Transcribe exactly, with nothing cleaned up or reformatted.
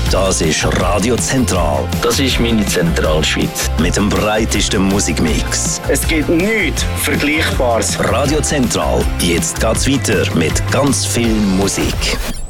Das ist Radio Zentral. Das ist meine Zentralschweiz. Mit dem breitesten Musikmix. Es gibt nichts Vergleichbares. Radio Zentral. Jetzt geht's weiter mit ganz viel Musik.